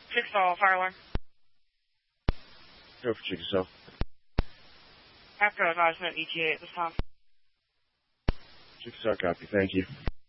Chickasaw, fire alarm. Go for Chickasaw. After advisement, ETA at this time. Chickasaw copy, thank you.